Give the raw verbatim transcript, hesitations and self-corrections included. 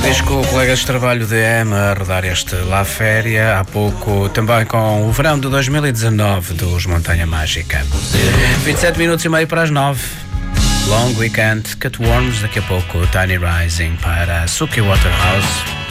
Disco Colegas de Trabalho de Emma a rodar este La Féria, há pouco também com o verão de dois mil e dezanove dos Montanha Mágica. vinte e sete minutos e meio para as nove. Long Weekend, Cutworms, daqui a pouco Tiny Rising para Suki Waterhouse.